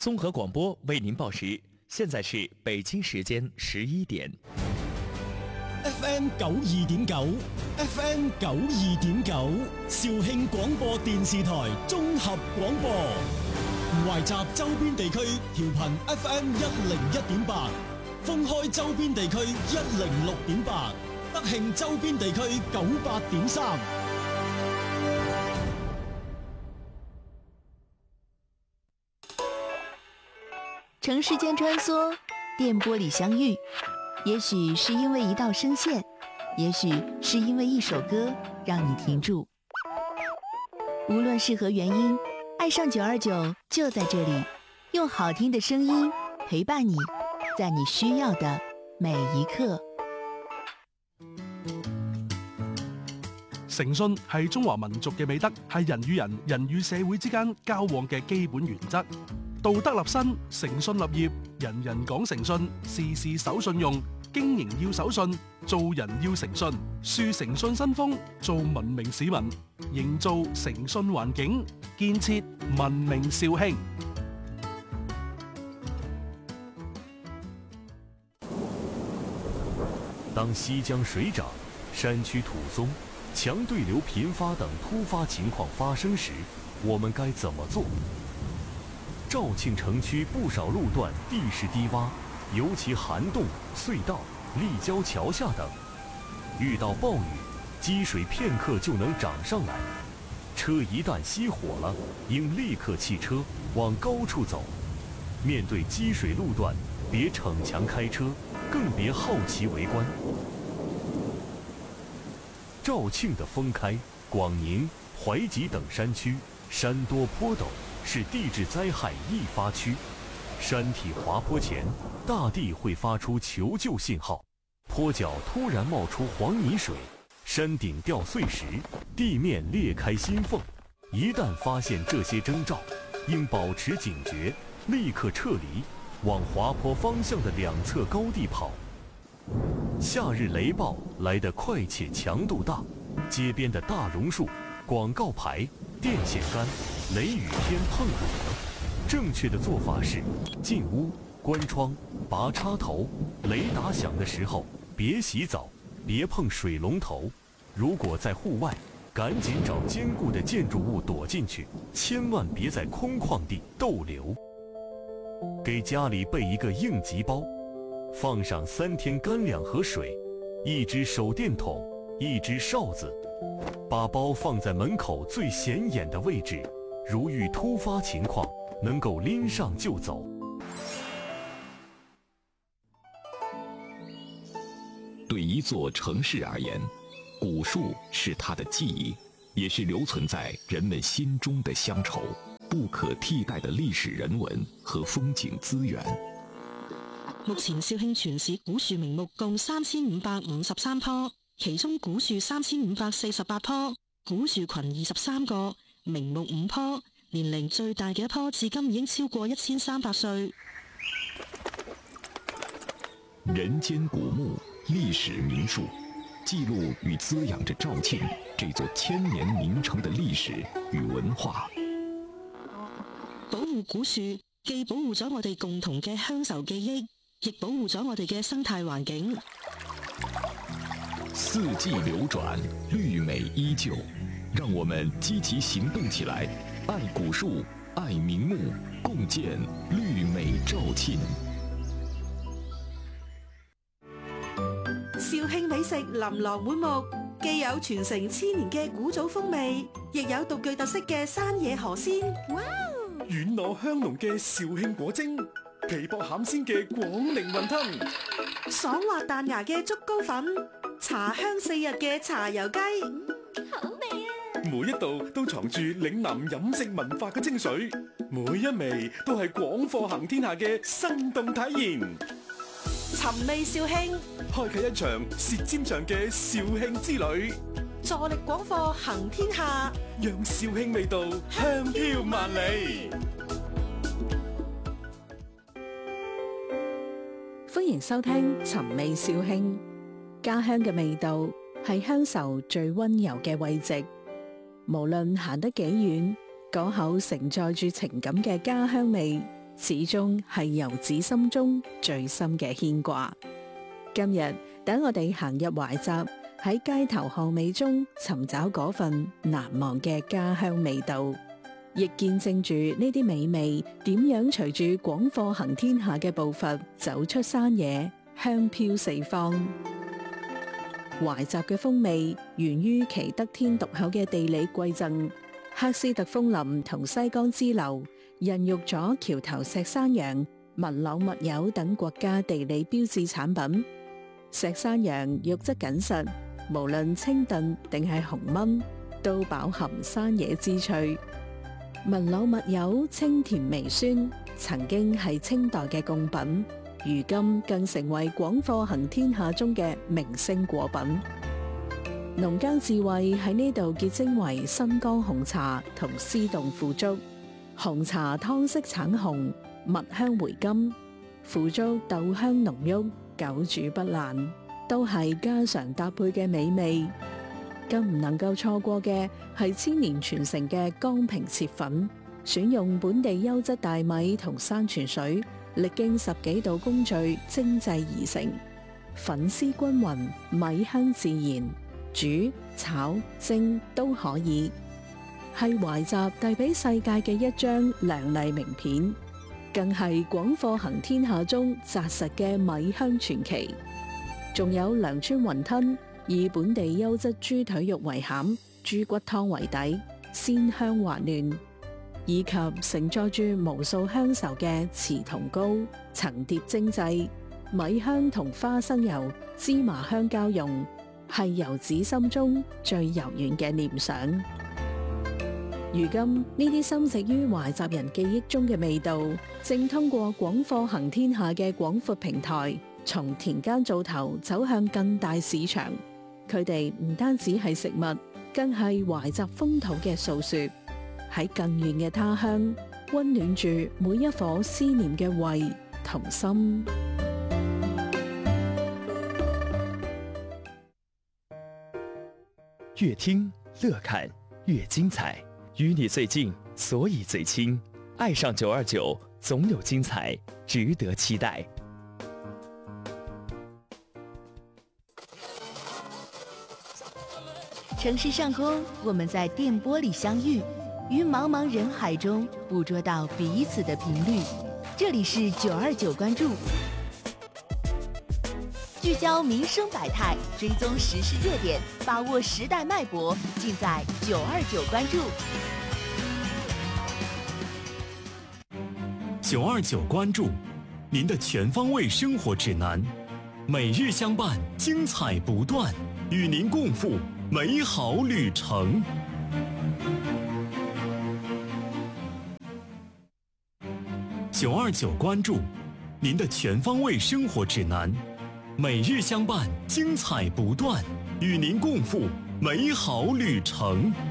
综合广播为您报时，现在是北京时间11点。 FM 92.9 ，FM 92.9，肇慶廣播電視台綜合廣播，懷集周邊地區調頻 FM 101.8，封開周邊地區106.8，德慶周邊地區98.3。 城市间穿梭，电波里相遇，也许是因为一道声线，也许是因为一首歌让你停住。无论是何原因，爱上929就在这里，用好听的聲音陪伴你，在你需要的每一刻。 誠信係中華民族嘅美德，係人與人、人與社會之間交往嘅基本原則。道德立身，誠信立業，人人講誠信，事事守信用，經營要守信，做人要誠信，樹誠信新風，做文明市民，營造誠信環境，建設文明肇慶。 當西江水漲、山區土鬆、強對流頻發等突發情況發生時，我們該怎麼做？肇慶城區不少路段地勢低洼，尤其涵洞、隧道、立交橋下等，遇到暴雨，積水片刻就能漲上來。車一旦熄火了，應立刻棄車，往高處走。面對積水路段，別逞強開車，更別好奇圍觀。肇慶的封開、廣寧、懷集等山區，山多坡陡，是地質災害易發區，山體滑坡前，大地會發出求救信號，坡腳突然冒出黃泥水，山頂掉碎時，地面裂開心縫。一旦發現這些徵兆，應保持警覺，立刻撤離，往滑坡方向的兩側高地跑。夏日雷暴來得快且強度大，街邊的大榕樹、廣告牌、電線桿、雷雨天碰不得。正確的做法是進屋、關窗、拔插頭。雷打響的時候，別洗澡，別碰水龍頭。如果在戶外，趕緊找堅固的建築物躲進去，千萬別在空曠地逗留。給家裡備一個應急包，放上3天乾糧和水，一隻手電筒，一隻哨子，把包放在門口最顯眼的位置，如遇突發情況，能夠拎上就走。 對一座城市而言，古樹是它的記憶，也是留存在人們心中的鄉愁，不可替代的歷史人文和風景資源。 目前肇慶全市古樹名木共3553棵，其中古樹3548棵，古樹群23個，名木5棵，年齡最大嘅一棵至今已經超過1300歲。 人間古木，歷史名樹，記錄與滋養着肇慶這座千年名城的歷史與文化。 保護古樹，既保護咗我哋共同嘅鄉愁記憶，亦保護咗我哋嘅生態環境。 四季流轉，綠美依舊，讓我們積極行動起來，愛古樹，愛名木，共建綠美肇慶。 肇慶美食琳琅滿目，既有傳承千年嘅古早風味，亦有獨具特色嘅山野河鮮。哇！ 軟糯香濃嘅肇慶果蒸，皮薄餡鮮嘅廣寧雲吞， 爽滑彈牙嘅竹糕粉，茶香4日嘅茶油雞。好味啊！ 每一道都藏住嶺南飲食文化嘅精髓，每一味都係廣貨行天下嘅生動體驗。 尋味肇慶， 開啟一場舌尖上嘅肇慶之旅， 助力廣貨行天下， 讓肇慶味道香飄萬里。 歡迎收聽尋味肇慶，家鄉嘅味道係鄉愁最溫柔嘅慰藉。無論行得幾遠，嗰口承載住情感嘅家鄉味， 始終係遊子心中最深嘅牽掛。今日等我哋行入懷集，喺街頭巷尾中尋找嗰份難忘嘅家鄉味道，亦見證住呢啲美味點樣隨住廣貨行天下嘅步伐走出山野，香飄四方。懷集嘅風味源於其得天獨厚嘅地理饋贈，喀斯特楓林同西江支流孕育咗橋頭石山羊、文朗密柚等國家地理標誌產品。石山羊肉質緊實，無論清燉定係紅燜，都飽含山野之趣。文朗密柚清甜微酸，曾經係清代嘅貢品，如今更成為廣貨行天下中嘅明星果品。農耕智慧喺呢度結晶為新疆紅茶同絲洞腐竹。紅茶湯色橙紅，蜜香回甘；腐竹豆香濃郁，久煮不爛，都係家常搭配嘅美味。更唔能夠錯過嘅係千年傳承嘅江平切粉，選用本地優質大米同山泉水，歷經10幾道工序精製而成，粉絲均勻，米香自然，煮、炒、蒸都可以。係懷集遞俾世界嘅一張亮麗名片，更係廣貨行天下中紮實嘅米香傳奇。仲有良村雲吞，以本地優質豬腿肉為餡，豬骨湯為底，鮮香滑嫩，以及承載住無數鄉愁嘅瓷筒糕，層疊精製，米香同花生油、芝麻香交融，係遊子心中最柔軟嘅念想。如今呢啲深植於懷集人記憶中嘅味道，正通過廣貨行天下嘅廣闊平台，從田間灶頭走向更大市場。佢哋唔單止係食物，更係懷集風土嘅訴說。喺更遠嘅他鄉，溫暖住每一顆思念嘅胃同心。 越聽樂看越精彩，與你最近，所以最親。愛上929，總有精彩，值得期待。 城市上空，我們在電波裡相遇，於茫茫人海中捕捉到彼此的頻率。這裡是929關注，聚焦民生百態，追蹤時事熱點，把握時代脈搏，盡在929關注。 929關注，您的全方位生活指南，每日相伴，精彩不斷，與您共赴美好旅程。929關注，您的全方位生活指南，每日相伴，精彩不斷，與您共赴美好旅程。